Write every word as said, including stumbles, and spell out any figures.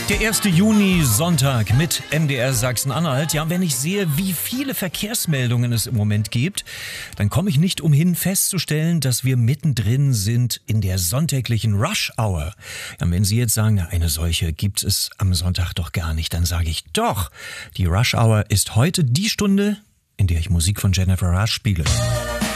Der erste Juni, Sonntag mit M D R Sachsen-Anhalt. Ja, wenn ich sehe, wie viele Verkehrsmeldungen es im Moment gibt, dann komme ich nicht umhin festzustellen, dass wir mittendrin sind in der sonntäglichen Rush-Hour. Ja, wenn Sie jetzt sagen, na, eine solche gibt es am Sonntag doch gar nicht, dann sage ich doch, die Rush-Hour ist heute die Stunde, in der ich Musik von Jennifer Rush spiele.